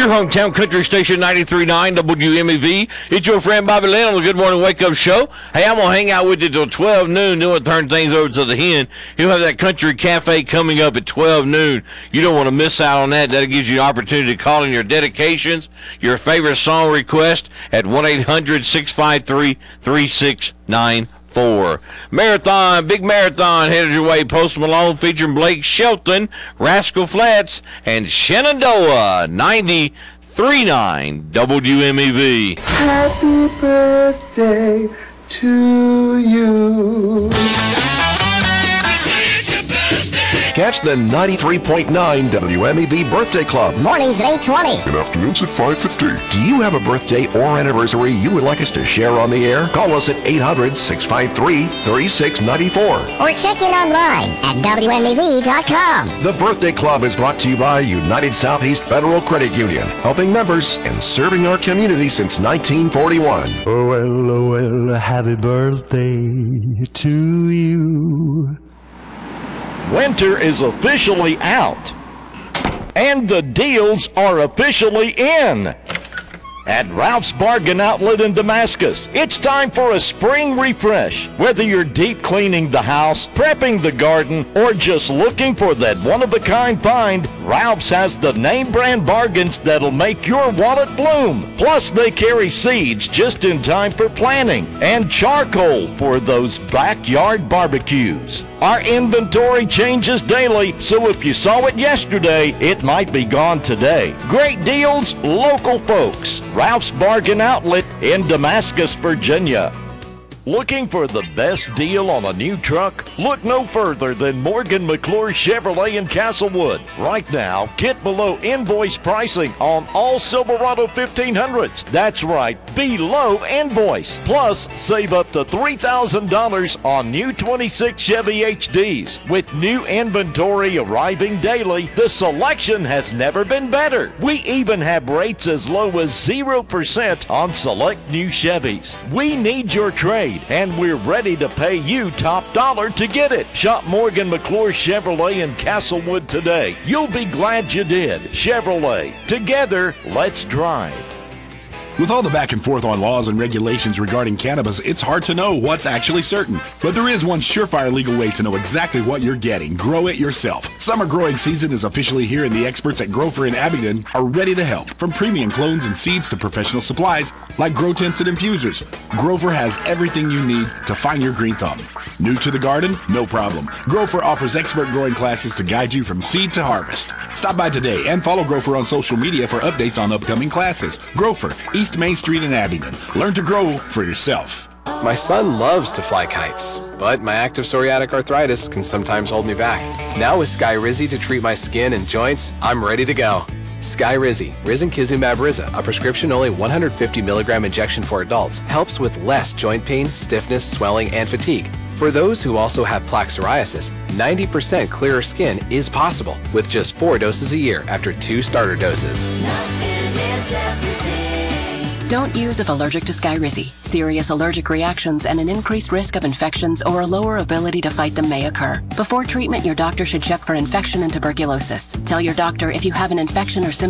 your hometown country station 93.9 WMEV. It's your friend Bobby Lynn on the Good Morning Wake Up Show. Hey, I'm going to hang out with you till 12 noon. Then we'll turn things over to the hen. He'll have that country cafe coming up at 12 noon. You don't want to miss out on that. That gives you an opportunity to call in your dedications, your favorite song request at 1-800-653-3694. Marathon, big marathon headed your way. Post Malone featuring Blake Shelton, Rascal Flatts, and Shenandoah. 93.9 WMEV. Happy birthday to you. Catch the 93.9 WMEV Birthday Club. Mornings at 8:20. And afternoons at 5:50. Do you have a birthday or anniversary you would like us to share on the air? Call us at 800-653-3694. Or check in online at WMEV.com. The Birthday Club is brought to you by United Southeast Federal Credit Union, helping members and serving our community since 1941. Oh well, happy birthday to you. Winter is officially out, and the deals are officially in. At Ralph's Bargain Outlet in Damascus, it's time for a spring refresh. Whether you're deep cleaning the house, prepping the garden, or just looking for that one-of-a-kind find, Ralph's has the name brand bargains that'll make your wallet bloom. Plus, they carry seeds just in time for planting and charcoal for those backyard barbecues. Our inventory changes daily, so if you saw it yesterday, it might be gone today. Great deals, local folks. Ralph's Bargain Outlet in Damascus, Virginia. Looking for the best deal on a new truck? Look no further than Morgan McClure Chevrolet in Castlewood. Right now, get below invoice pricing on all Silverado 1500s. That's right, below invoice. Plus, save up to $3,000 on new 26 Chevy HDs. With new inventory arriving daily, the selection has never been better. We even have rates as low as 0% on select new Chevys. We need your trade, and we're ready to pay you top dollar to get it. Shop Morgan McClure Chevrolet in Castlewood today. You'll be glad you did. Chevrolet. Together, let's drive. With all the back and forth on laws and regulations regarding cannabis, it's hard to know what's actually certain. But there is one surefire legal way to know exactly what you're getting. Grow it yourself. Summer growing season is officially here, and the experts at Grover in Abingdon are ready to help. From premium clones and seeds to professional supplies like grow tents and infusers, Grover has everything you need to find your green thumb. New to the garden? No problem. Grover offers expert growing classes to guide you from seed to harvest. Stop by today and follow Grover on social media for updates on upcoming classes. Grover, East Main Street in Abingdon. Learn to grow for yourself. My son loves to fly kites, but my active psoriatic arthritis can sometimes hold me back. Now with Skyrizi to treat my skin and joints, I'm ready to go. Skyrizi, Risankizumab Riza, a prescription-only 150 milligram injection for adults, helps with less joint pain, stiffness, swelling, and fatigue. For those who also have plaque psoriasis, 90% clearer skin is possible with just 4 doses a year after 2 starter doses. Don't use if allergic to Skyrizi. Serious allergic reactions and an increased risk of infections or a lower ability to fight them may occur. Before treatment, your doctor should check for infection and tuberculosis. Tell your doctor if you have an infection or symptoms